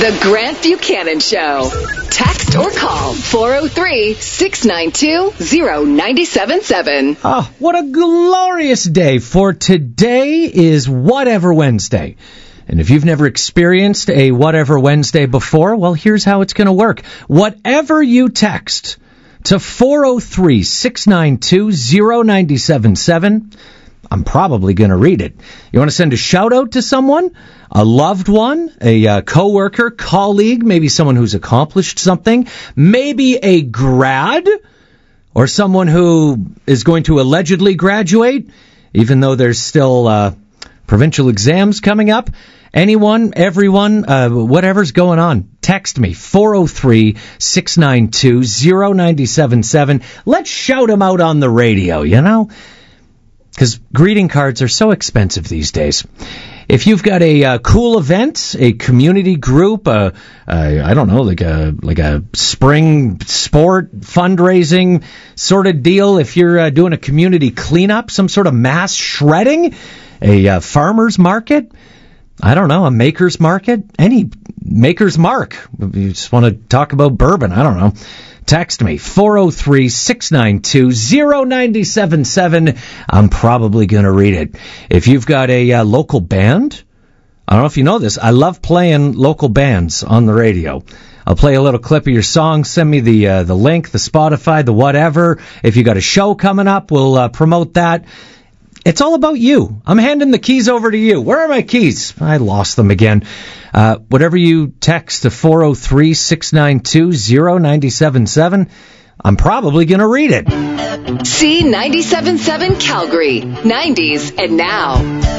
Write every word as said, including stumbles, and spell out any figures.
The Grant Buchanan Show. Text or call four oh three, six nine two, oh nine seven seven. Oh, what a glorious day, for today is Whatever Wednesday. And if you've never experienced a Whatever Wednesday before, well, here's how it's going to work. Whatever you text to four oh three, six nine two, oh nine seven seven, I'm probably going to read it. You want to send a shout-out to someone? A loved one? A uh, coworker? Colleague? Maybe someone who's accomplished something? Maybe a grad? Or someone who is going to allegedly graduate, even though there's still uh, provincial exams coming up? Anyone, everyone, uh, whatever's going on, text me, four oh three, six nine two, oh nine seven seven. Let's shout them out on the radio, you know? Because greeting cards are so expensive these days. If you've got a uh, cool event, a community group, uh, uh, I don't know, like a like a spring sport fundraising sort of deal, if you're uh, doing a community cleanup, some sort of mass shredding, a uh, farmer's market, I don't know, a maker's market, any maker's mark. You just want to talk about bourbon, I don't know. Text me, four oh three, six nine two, oh nine seven seven. I'm probably going to read it. If you've got a uh, local band, I don't know if you know this, I love playing local bands on the radio. I'll play a little clip of your song, send me the uh, the link, the Spotify, the whatever. If you got a show coming up, we'll uh, promote that. It's all about you. I'm handing the keys over to you. Where are my keys? I lost them again. Uh, whatever you text to four oh three, six nine two, oh nine seven seven, I'm probably going to read it. C ninety-seven point seven Calgary, nineties and now.